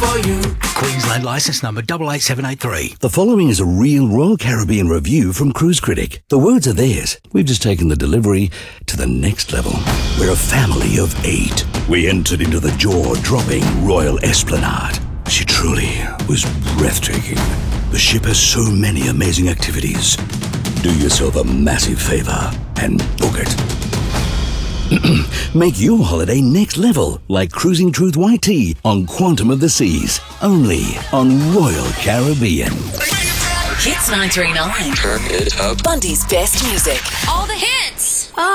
for you. Queensland licence number 88783. The following is a real Royal Caribbean review from Cruise Critic. The words are theirs. We've just taken the delivery to the next level. We're a family of 8. We entered into the jaw-dropping Royal Esplanade. She truly was breathtaking. The ship has so many amazing activities. Do yourself a massive favour and book it. Make your holiday next level, like cruising Truth YT on Quantum of the Seas, only on Royal Caribbean. Hits 939. Turn it up. Bundy's best music. All the hits.